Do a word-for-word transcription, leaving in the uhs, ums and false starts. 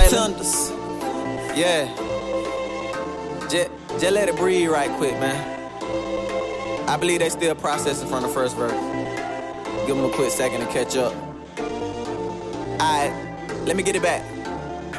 Tunders. Yeah. Just, just let it breathe right quick, man. I believe they still processing from the first verse. Give them a quick second to catch up. Alright, let me get it back.